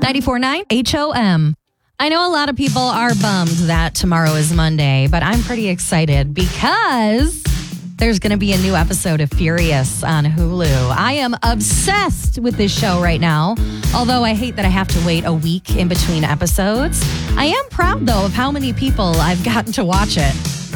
94.9 HOM. I know a lot of people are bummed that tomorrow is Monday, but I'm pretty excited because there's going to be a new episode of Furious on Hulu. I am obsessed with this show right now, although I hate that I have to wait a week in between episodes. I am proud, though, of how many people I've gotten to watch it.